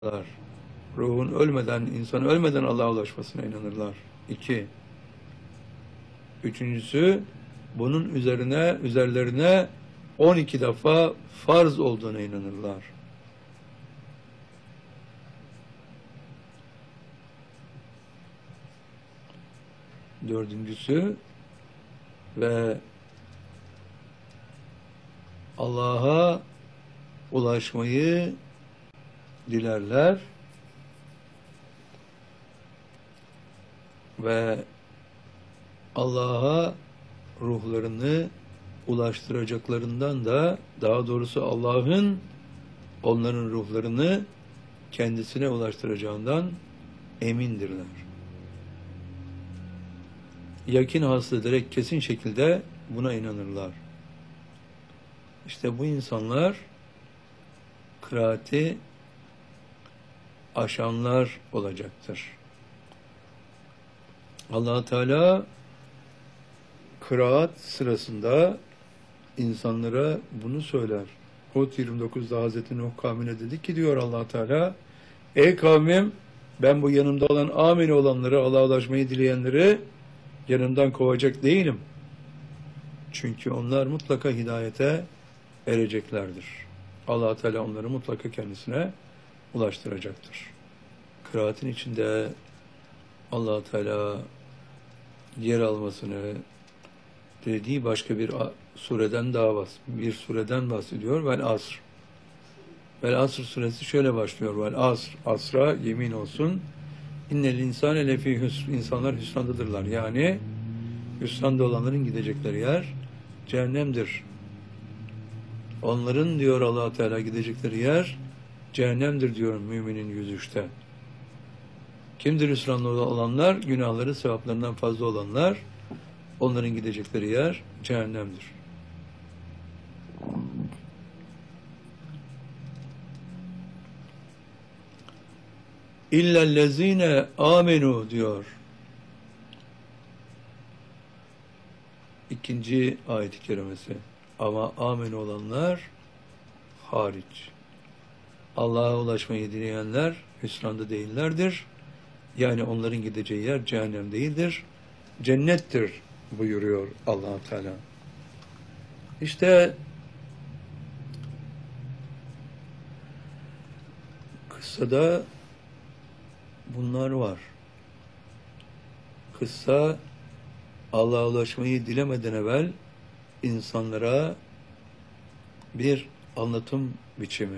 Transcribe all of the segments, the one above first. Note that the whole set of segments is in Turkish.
Ruhun ölmeden, insan ölmeden Allah'a ulaşmasına inanırlar. 2. Üçüncüsü, bunun üzerlerine 12 defa farz olduğuna inanırlar. Dördüncüsü, ve Allah'a ulaşmayı dilerler ve Allah'a ruhlarını ulaştıracaklarından da, daha doğrusu Allah'ın onların ruhlarını kendisine ulaştıracağından emindirler. Yakin hasıl ederek kesin şekilde buna inanırlar. İşte bu insanlar kıraati aşanlar olacaktır. Allah Teala kıraat sırasında insanlara bunu söyler. Hud 29'da Hazreti Nuh kavmine dedi ki, diyor Allah Teala, ey kavmim, ben bu yanımda olan amin olanları, Allah'a ulaşmayı dileyenleri yanımdan kovacak değilim. Çünkü onlar mutlaka hidayete ereceklerdir. Allah Teala onları mutlaka kendisine ulaştıracaktır. Kıraatin içinde Allah Teala yer almasını dediği başka bir sureden bahsediyor. Vel asr. Vel asr suresi şöyle başlıyor. Vel asr. Asra yemin olsun. İnnel insane lefî hüsr. İnsanlar hüsrandadırlar. Yani hüsranda olanların gidecekleri yer cehennemdir. Onların, diyor Allah Teala, gidecekleri yer cehennemdir, diyor müminin 103'te. Kimdir hüsranlı olanlar? Günahları sevaplarından fazla olanlar. Onların gidecekleri yer cehennemdir. İllellezine amenu, diyor. İkinci ayet-i kerimesi. Ama amin olanlar hariç. Allah'a ulaşmayı dileyenler hüsranda değillerdir. Yani onların gideceği yer cehennem değildir, cennettir buyuruyor Allah Teala. İşte kıssada bunlar var. Kıssa Allah'a ulaşmayı dilemeden evvel insanlara bir anlatım biçimi.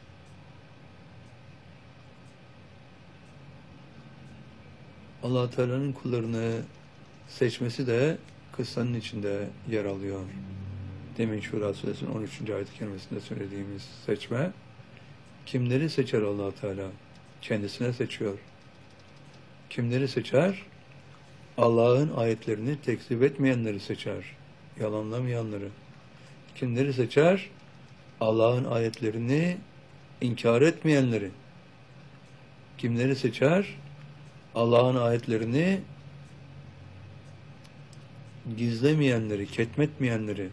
Allah Teala'nın kullarını seçmesi de kıssanın içinde yer alıyor. Demin Şura Suresinin 13. ayet-i kerimesinde söylediğimiz seçme. Kimleri seçer Allah Teala? Kendisine seçiyor. Kimleri seçer? Allah'ın ayetlerini tekzip etmeyenleri seçer. Yalanlamayanları. Kimleri seçer? Allah'ın ayetlerini inkar etmeyenleri. Kimleri seçer? Allah'ın ayetlerini gizlemeyenleri, ketmetmeyenleri.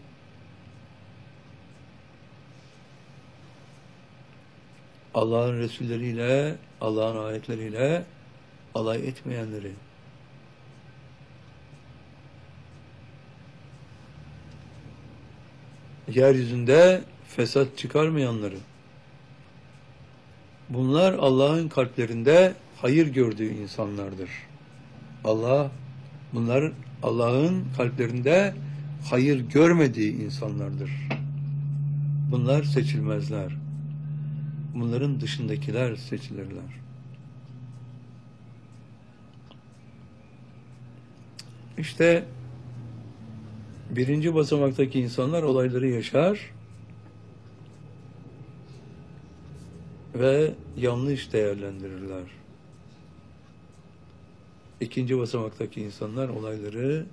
Allah'ın Resulleriyle, Allah'ın ayetleriyle alay etmeyenleri. Yeryüzünde fesat çıkarmayanları. Bunlar Allah'ın kalplerinde hayır gördüğü insanlardır. Bunlar Allah'ın kalplerinde hayır görmediği insanlardır. Bunlar seçilmezler. Bunların dışındakiler seçilirler. İşte birinci basamaktaki insanlar olayları yaşar ve yanlış değerlendirirler. İkinci basamaktaki insanlar olayları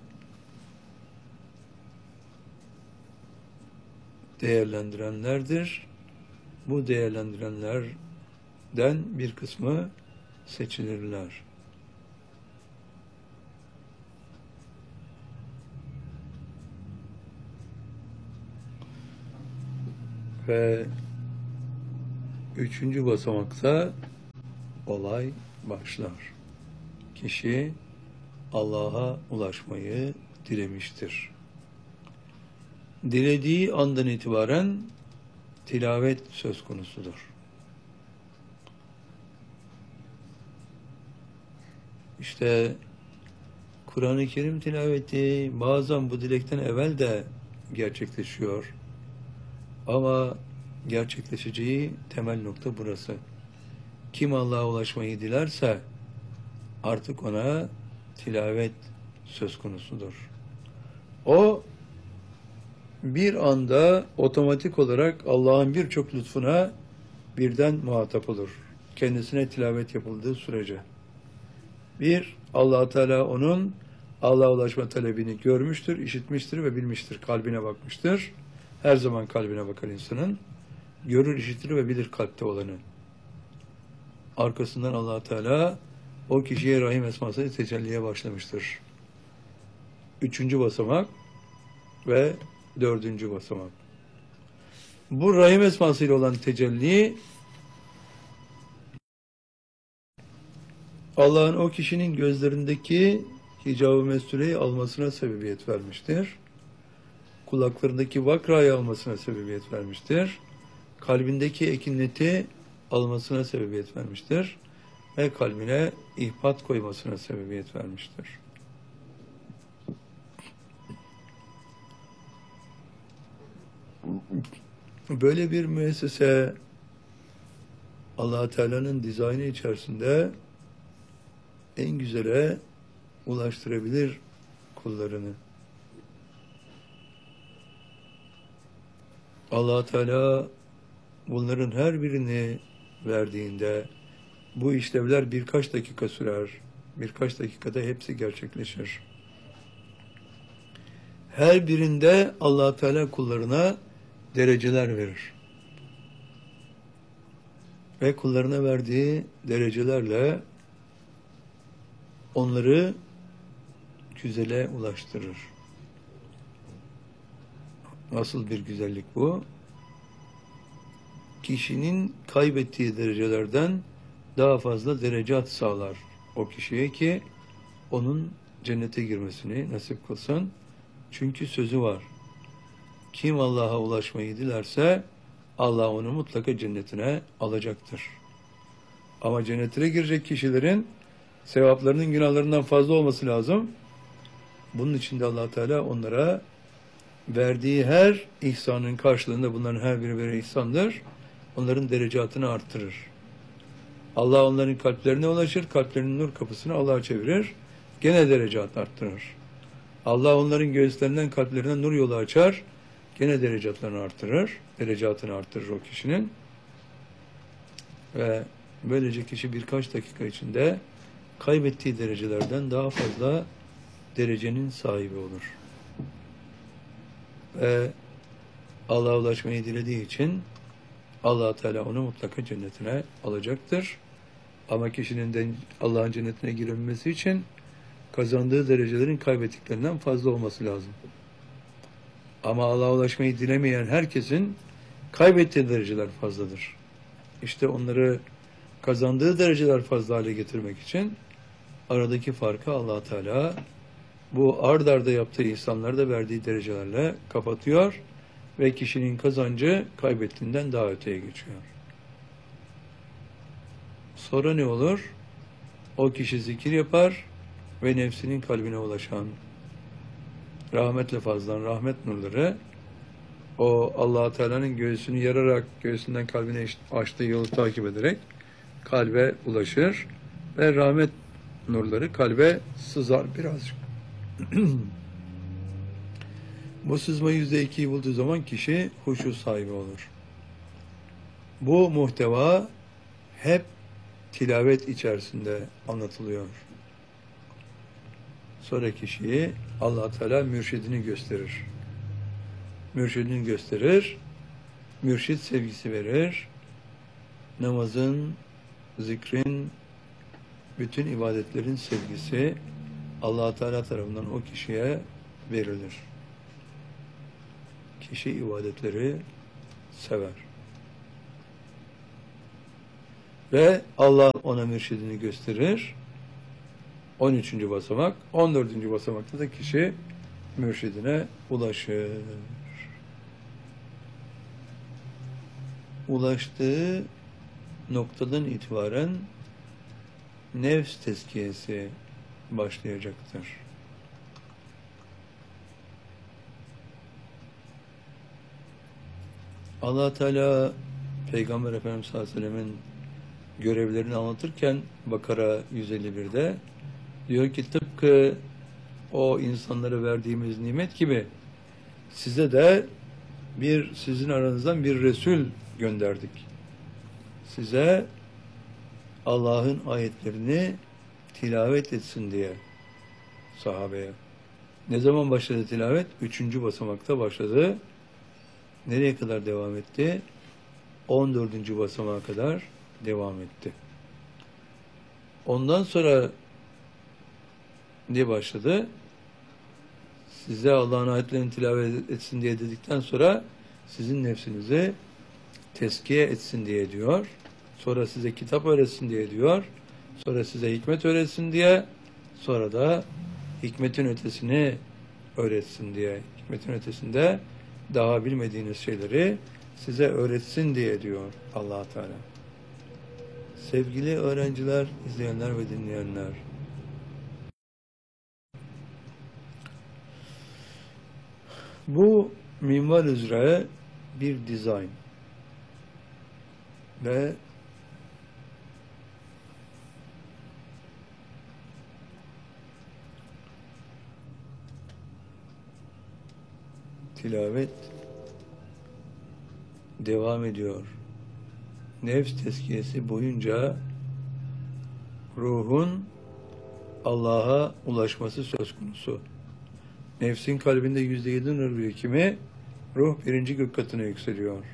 değerlendirenlerdir. Bu değerlendirenlerden bir kısmı seçilirler. Ve üçüncü basamakta olay başlar. Kişi Allah'a ulaşmayı dilemiştir. Dilediği andan itibaren tilavet söz konusudur. İşte Kur'an-ı Kerim tilaveti bazen bu dilekten evvel de gerçekleşiyor. Ama gerçekleşeceği temel nokta burası. Kim Allah'a ulaşmayı dilerse artık ona tilavet söz konusudur. O bir anda otomatik olarak Allah'ın birçok lütfuna birden muhatap olur. Kendisine tilavet yapıldığı sürece. Bir, Allah Teala onun Allah'a ulaşma talebini görmüştür, işitmiştir ve bilmiştir. Kalbine bakmıştır. Her zaman kalbine bakar insanın. Görür, işitir ve bilir kalpte olanı. Arkasından Allah Teala o kişiye Rahim esmasıyla tecelliye başlamıştır. 3. basamak ve 4. basamak. Bu Rahim esmasıyla olan tecelli Allah'ın o kişinin gözlerindeki hicab-ı mestureyi almasına sebebiyet vermiştir. Kulaklarındaki vakrayı almasına sebebiyet vermiştir. Kalbindeki ekineti almasına sebebiyet vermiştir. Ve kalbine ihbat koymasına sebebiyet vermiştir. Böyle bir müessese Allah Teala'nın dizaynı içerisinde en güzele ulaştırabilir kullarını. Allah Teala bunların her birini verdiğinde bu işlevler birkaç dakika sürer. Birkaç dakikada hepsi gerçekleşir. Her birinde Allah Teala kullarına dereceler verir. Ve kullarına verdiği derecelerle onları güzele ulaştırır. Nasıl bir güzellik bu? Kişinin kaybettiği derecelerden daha fazla derecat sağlar o kişiye ki onun cennete girmesini nasip kılsın. Çünkü sözü var. Kim Allah'a ulaşmayı dilerse Allah onu mutlaka cennetine alacaktır. Ama cennetine girecek kişilerin sevaplarının günahlarından fazla olması lazım. Bunun için de Allah Teala onlara verdiği her ihsanın karşılığında bunların her biri birer ihsandır. Onların derecatını arttırır. Allah onların kalplerine ulaşır, kalplerinin nur kapısını Allah'a çevirir. Gene derecat arttırır. Allah onların göğüslerinden kalplerine nur yolu açar. Gene derecatlarını arttırır. Derecatını arttırır o kişinin. Ve böylece kişi birkaç dakika içinde kaybettiği derecelerden daha fazla derecenin sahibi olur. Ve Allah'a ulaşmayı dilediği için Allah Teala onu mutlaka cennetine alacaktır. Ama kişinin de Allah'ın cennetine girebilmesi için kazandığı derecelerin kaybettiklerinden fazla olması lazım. Ama Allah'a ulaşmayı dilemeyen herkesin kaybettiği dereceler fazladır. İşte onları kazandığı dereceler fazla hale getirmek için aradaki farkı Allah Teala bu ard arda yaptığı ihsanlarda verdiği derecelerle kapatıyor ve kişinin kazancı kaybettiğinden daha öteye geçiyor. Sonra ne olur? O kişi zikir yapar ve nefsinin kalbine ulaşan rahmet lafazdan rahmet nurları o Allah Teala'nın göğsünü yararak göğsünden kalbine açtığı yolu takip ederek kalbe ulaşır ve rahmet nurları kalbe sızar birazcık. Bu sızma %2'yi bulduğu zaman kişi huşu sahibi olur. Bu muhteva hep tilavet içerisinde anlatılıyor. Sonra kişiyi Allah Teala mürşidini gösterir. Mürşidini gösterir, mürşid sevgisi verir. Namazın, zikrin, bütün ibadetlerin sevgisi Allah Teala tarafından o kişiye verilir. Kişi ibadetleri sever. Ve Allah ona mürşidini gösterir. 13. basamak. 14. basamakta da kişi mürşidine ulaşır. Ulaştığı noktadan itibaren nefs tezkiyesi başlayacaktır. Allah Teala Peygamber Efendimiz sallallahu aleyhi ve sellemin görevlerini anlatırken Bakara 151'de diyor ki tıpkı o insanlara verdiğimiz nimet gibi size de sizin aranızdan bir Resul gönderdik. Size Allah'ın ayetlerini tilavet etsin diye sahabeye. Ne zaman başladı tilavet? 3. basamakta başladı. Nereye kadar devam etti? 14. basamağa kadar devam etti. Ondan sonra ne başladı? Size Allah'ın ayetlerini tilavet etsin diye dedikten sonra sizin nefsinizi tezkiye etsin diye diyor. Sonra size kitap öğretsin diye diyor. Sonra size hikmet öğretsin diye. Sonra da hikmetin ötesini öğretsin diye. Hikmetin ötesinde daha bilmediğiniz şeyleri size öğretsin diye diyor Allah Teala. Sevgili öğrenciler, izleyenler ve dinleyenler, bu minval üzere bir dizayn ve tilavet devam ediyor. Nefs tezkiyesi boyunca ruhun Allah'a ulaşması söz konusu. Nefsin kalbinde %7 nur birikimi, ruh 1. gök katına yükseliyor.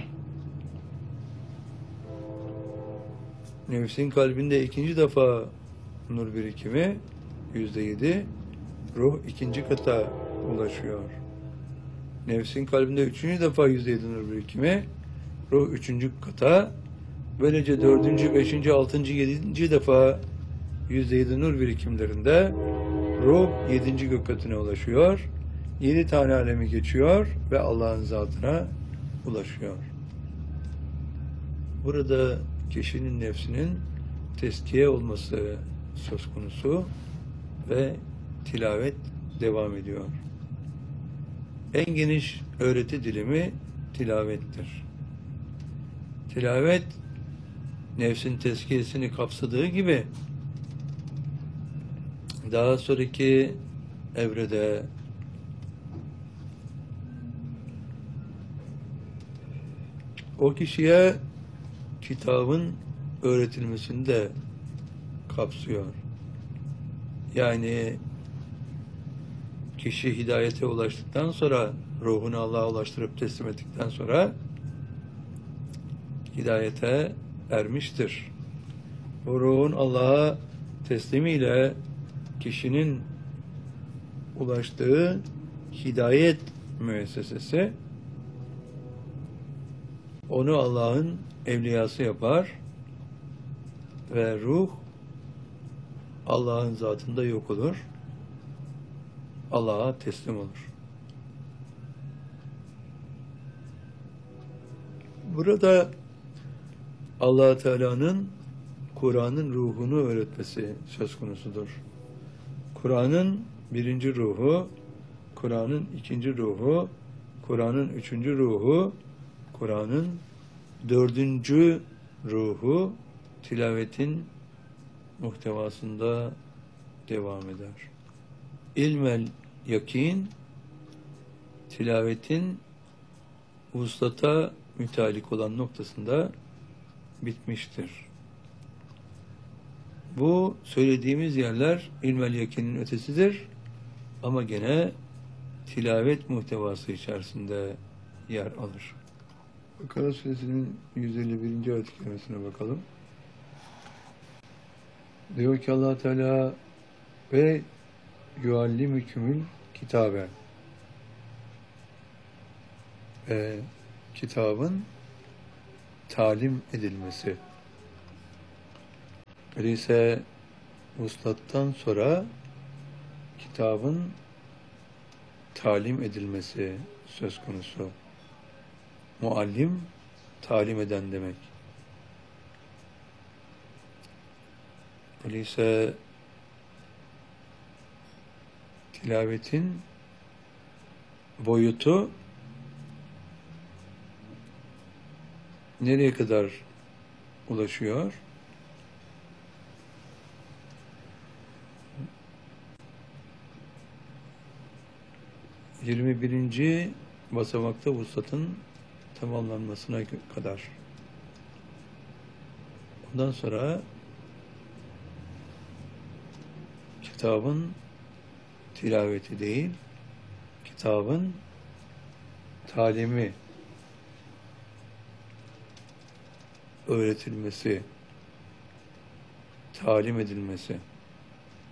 Nefsin kalbinde 2. defa nur birikimi, %7, ruh 2. kata ulaşıyor. Nefsin kalbinde 3. defa %7 nur birikimi, ruh 3. kata, böylece 4., 5., 6., 7. defa %7 nur birikimlerinde ruh 7. gök katına ulaşıyor. 7 tane alemi geçiyor ve Allah'ın zatına ulaşıyor. Burada kişinin nefsinin tezkiye olması söz konusu ve tilavet devam ediyor. En geniş öğreti dilimi tilavettir. Tilavet nefsin tezkiyesini kapsadığı gibi daha sonraki evrede o kişiye kitabın öğretilmesini de kapsıyor. Yani kişi hidayete ulaştıktan sonra, ruhunu Allah'a ulaştırıp teslim ettikten sonra hidayete ermiştir. Bu ruhun Allah'a teslimiyle kişinin ulaştığı hidayet müessesesi onu Allah'ın evliyası yapar ve ruh Allah'ın zatında yok olur. Allah'a teslim olur. Burada Allah Teala'nın Kur'an'ın ruhunu öğretmesi söz konusudur. Kur'an'ın 1. ruhu, Kur'an'ın 2. ruhu, Kur'an'ın 3. ruhu, Kur'an'ın 4. ruhu tilavetin muhtevasında devam eder. İlmel yakin tilavetin vuslata mütalik olan noktasında bitmiştir. Bu söylediğimiz yerler ilmel yakinin ötesidir ama gene tilavet muhtevası içerisinde yer alır. Bakara Suresinin 151. ayet-i kerimesine bakalım. Diyor ki Allah Teala ve yuallimükümül kitabe, kitabın talim edilmesi. Öyleyse vuslattan sonra kitabın talim edilmesi söz konusu. Muallim, talim eden demek. Öyleyse tilavetin boyutu nereye kadar ulaşıyor? ...21. basamakta vuslatın tamamlanmasına kadar. Ondan sonra kitabın tilaveti değil, kitabın talimi, öğretilmesi, talim edilmesi.